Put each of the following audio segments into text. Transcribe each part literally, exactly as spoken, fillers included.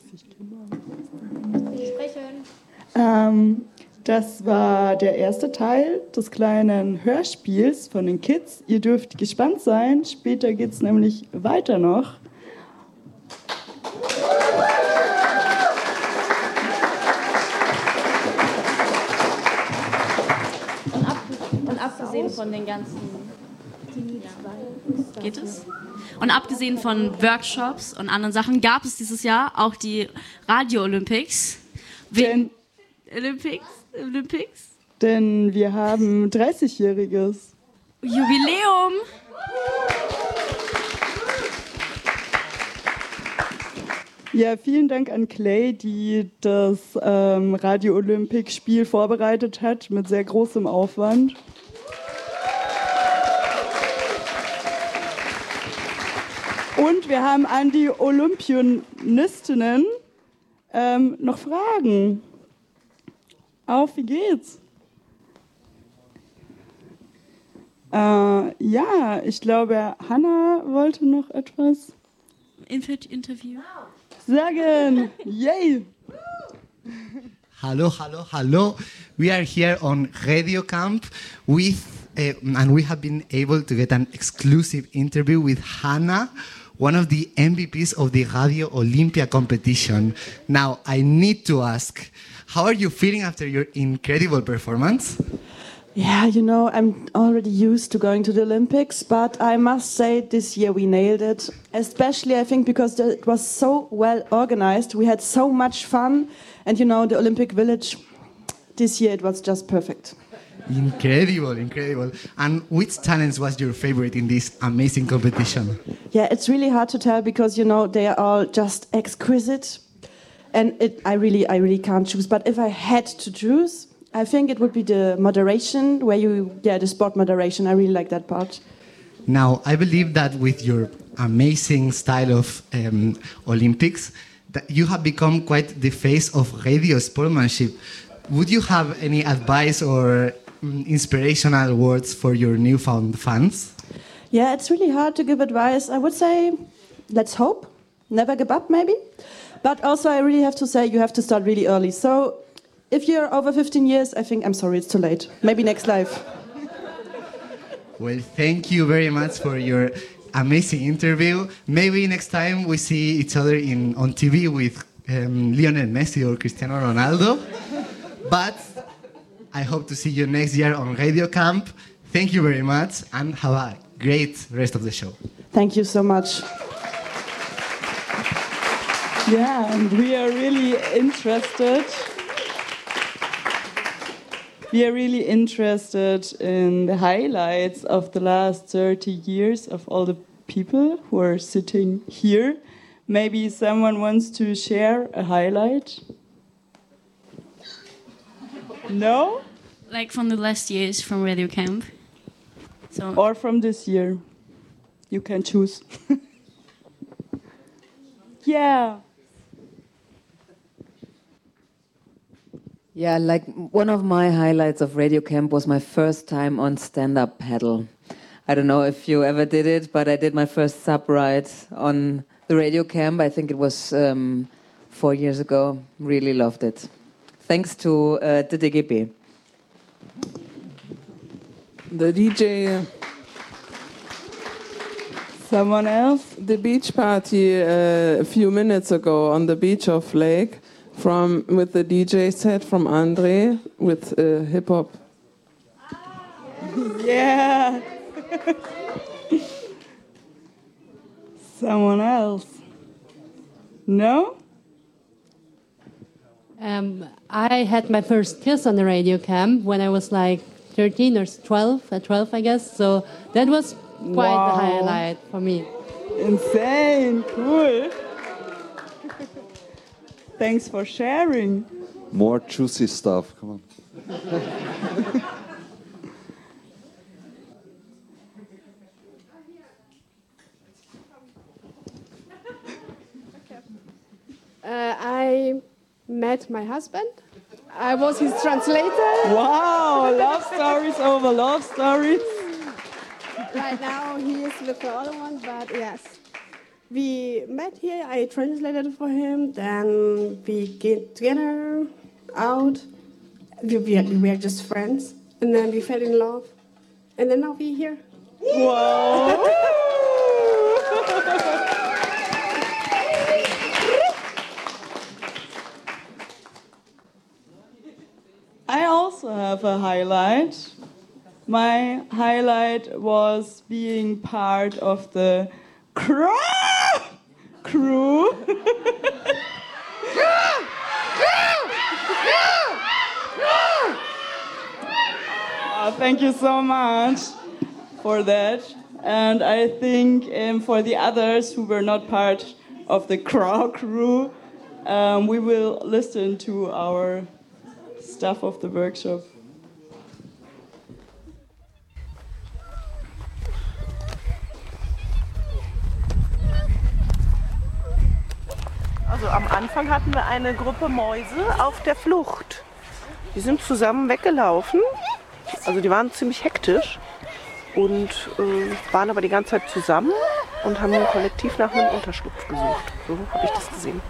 Sprechen. Ähm, das war der erste Teil des kleinen Hörspiels von den Kids. Ihr dürft gespannt sein. Später geht es nämlich weiter noch. Und, ab, und abgesehen von den ganzen... Ja. Geht es? Und abgesehen von Workshops und anderen Sachen gab es dieses Jahr auch die Radio Olympics. Denn, Olympics? Olympics? denn wir haben dreißigjähriges Jubiläum! Ja, vielen Dank an Clay, die das ähm, Radio Olympic Spiel vorbereitet hat mit sehr großem Aufwand. Und wir haben an die Olympionistinnen ähm, noch Fragen. Auf, wie geht's? Äh, ja, ich glaube, Hannah wollte noch etwas Interview. sagen. Yay! Hello, hello, hello. We are here on Radio Camp with, uh, and we have been able to get an exclusive interview with Hannah, one of the M V Ps of the Radio Olympia competition. Now, I need to ask, how are you feeling after your incredible performance? Yeah, you know, I'm already used to going to the Olympics, but I must say this year we nailed it. Especially, I think, because it was so well organized. We had so much fun. And, you know, the Olympic Village, this year it was just perfect. Incredible, incredible. And which talent was your favorite in this amazing competition? Yeah, it's really hard to tell because, you know, they are all just exquisite. And it, I really, I really can't choose. But if I had to choose, I think it would be the moderation, where you, yeah, the sport moderation. I really like that part. Now, I believe that with your amazing style of um, Olympics, that you have become quite the face of radio sportsmanship. Would you have any advice or um, inspirational words for your newfound fans? Yeah, it's really hard to give advice. I would say, let's hope, never give up, maybe. But also, I really have to say, you have to start really early. So, if you're over fifteen years, I think, I'm sorry, it's too late. Maybe next life. Well, thank you very much for your amazing interview. Maybe next time we see each other in on T V with um, Lionel Messi or Cristiano Ronaldo. But I hope to see you next year on Radio Camp. Thank you very much and have a great rest of the show. Thank you so much. Yeah, and we are really interested. We are really interested in the highlights of the last thirty years of all the people who are sitting here. Maybe someone wants to share a highlight? No? Like from the last years from Radio Camp. So. Or from this year. You can choose. Yeah. Yeah, like one of my highlights of Radio Camp was my first time on stand-up paddle. I don't know if you ever did it, but I did my first sub ride on the Radio Camp. I think it was um, four years ago. Really loved it. Thanks to uh, the D G B. The D J... Someone else? The beach party uh, a few minutes ago on the beach of Lake. From with the D J set from Andre with uh, hip hop. Yeah. Someone else? No? Um, I had my first kiss on the Radio Camp when I was like thirteen or twelve, at twelve, I guess. So that was quite Wow. the highlight for me. Insane, cool. Thanks for sharing. More juicy stuff, come on. Uh, I met my husband. I was his translator. Wow, love stories over love stories. Right now he is with the other one, but yes. we met here, I translated for him, then we get together, out, we, we, we were just friends, and then we fell in love, and then now we're here. Wow! I also have a highlight. My highlight was being part of the crew. crew. uh, thank you so much for that. And I think um, for the others who were not part of the crew, crew um, we will listen to our stuff of the workshop. Also am Anfang hatten wir eine Gruppe Mäuse auf der Flucht. Die sind zusammen weggelaufen. Also die waren ziemlich hektisch und äh, waren aber die ganze Zeit zusammen und haben kollektiv nach einem Unterschlupf gesucht. So habe ich das gesehen.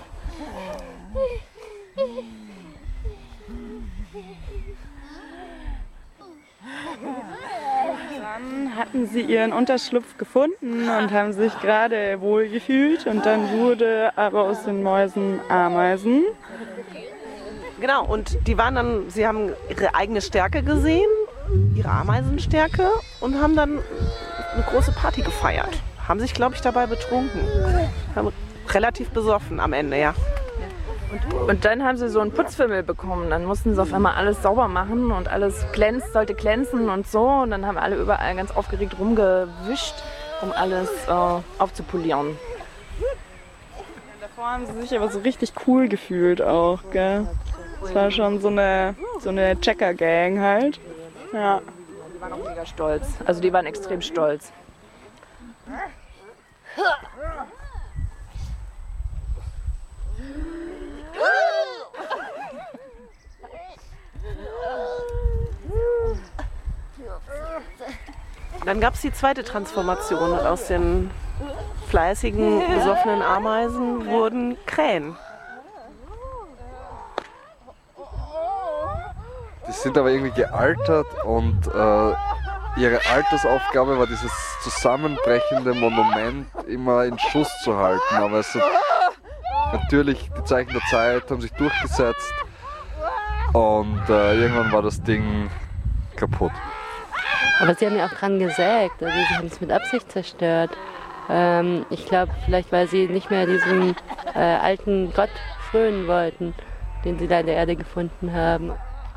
Dann hatten sie ihren Unterschlupf gefunden und haben sich gerade wohl gefühlt und dann wurde aber aus den Mäusen Ameisen. Genau, und die waren dann, sie haben ihre eigene Stärke gesehen, ihre Ameisenstärke und haben dann eine große Party gefeiert. Haben sich, glaube ich, dabei betrunken. Haben relativ besoffen am Ende, ja. Und, und dann haben sie so einen Putzfimmel bekommen. Dann mussten sie auf einmal alles sauber machen und alles glänzt, sollte glänzen und so. Und dann haben alle überall ganz aufgeregt rumgewischt, um alles äh, aufzupolieren. Davor haben sie sich aber so richtig cool gefühlt auch, gell? Es war schon so eine, so eine Checker-Gang halt. Ja. Die waren auch mega stolz. Also die waren extrem stolz. Dann gab es die zweite Transformation und aus den fleißigen, besoffenen Ameisen wurden Krähen. Die sind aber irgendwie gealtert und äh, ihre Altersaufgabe war dieses zusammenbrechende Monument immer in Schuss zu halten. Aber es hat, natürlich, die Zeichen der Zeit haben sich durchgesetzt und äh, irgendwann war das Ding kaputt. Aber sie haben ja auch dran gesägt, also sie haben es mit Absicht zerstört. Ähm, ich glaube, vielleicht weil sie nicht mehr diesem äh, alten Gott frönen wollten, den sie da in der Erde gefunden haben.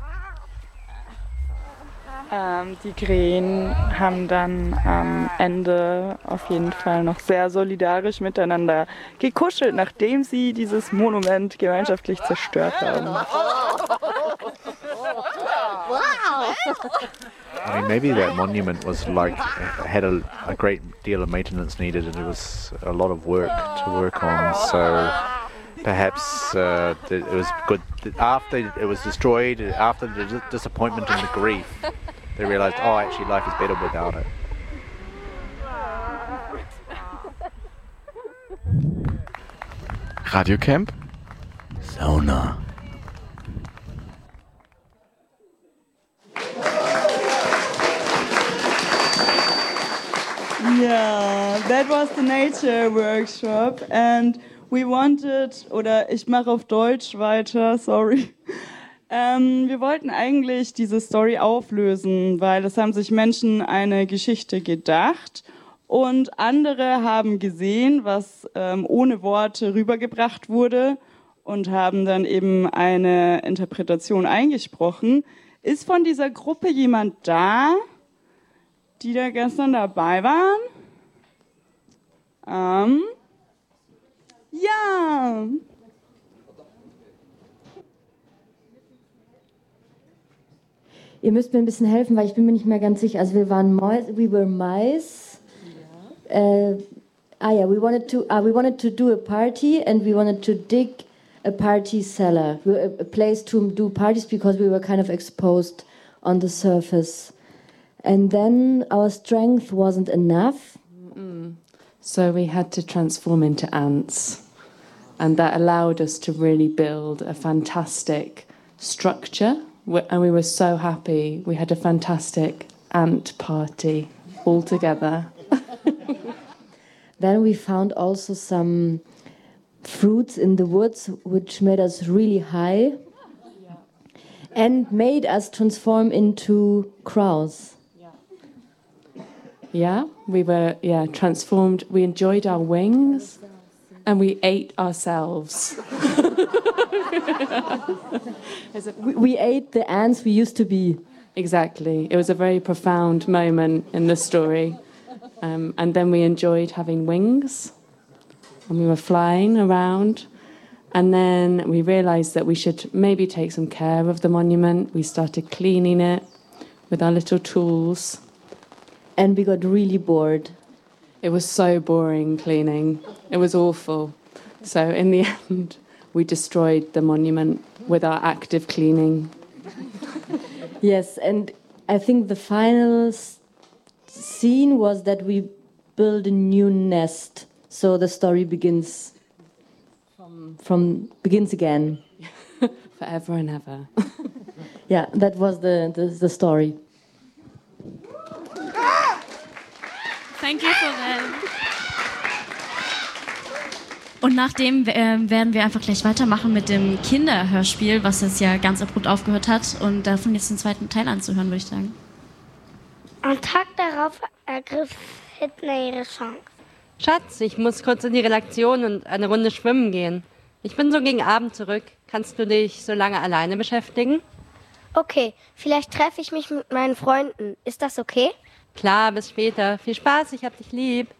Ähm, die Krähen haben dann am Ende auf jeden Fall noch sehr solidarisch miteinander gekuschelt, nachdem sie dieses Monument gemeinschaftlich zerstört haben. I mean, maybe that monument was like had a, a great deal of maintenance needed, and it was a lot of work to work on. So perhaps uh, it was good after it was destroyed, after the disappointment and the grief. They realized, oh, actually, life is better without it. Radiocamp? Sauna. Yeah, that was the nature workshop and we wanted, oder ich mache auf Deutsch weiter, sorry. Ähm, wir wollten eigentlich diese Story auflösen, weil es haben sich Menschen eine Geschichte gedacht und andere haben gesehen, was ähm, ohne Worte rübergebracht wurde und haben dann eben eine Interpretation eingesprochen. Ist von dieser Gruppe jemand da, die da gestern dabei waren? Ähm, ja. Ihr müsst mir ein bisschen helfen, weil ich bin mir nicht mehr ganz sicher. Also wir waren Mäuse, we were mice. Uh, ah ja, we wanted to, uh, we wanted to do a party and we wanted to dig a party cellar, a place to do parties because we were kind of exposed on the surface. And then our strength wasn't enough. So we had to transform into ants. And that allowed us to really build a fantastic structure. And we were so happy. We had a fantastic ant party all together. Then we found also some fruits in the woods which made us really high and made us transform into crows. Yeah, we were yeah transformed. We enjoyed our wings and we ate ourselves. we, we ate the ants we used to be. Exactly. It was a very profound moment in the story. Um, and then we enjoyed having wings, and we were flying around. And then we realised that we should maybe take some care of the monument. We started cleaning it with our little tools. And we got really bored. It was so boring cleaning. It was awful. So in the end, we destroyed the monument with our active cleaning. Yes, and I think the final scene was that we build a new nest, so the story begins from, from begins again, forever and ever. Yeah, that was the, the the story. Thank you for that. Und nachdem äh, werden wir einfach gleich weitermachen mit dem Kinderhörspiel, was jetzt ja ganz abrupt aufgehört hat, und davon jetzt den zweiten Teil anzuhören, würde ich sagen. Am Tag darauf ergriff Hitler ihre Chance. Schatz, ich muss kurz in die Redaktion und eine Runde schwimmen gehen. Ich bin so gegen Abend zurück. Kannst du dich so lange alleine beschäftigen? Okay, vielleicht treffe ich mich mit meinen Freunden. Ist das okay? Klar, bis später. Viel Spaß, ich hab dich lieb.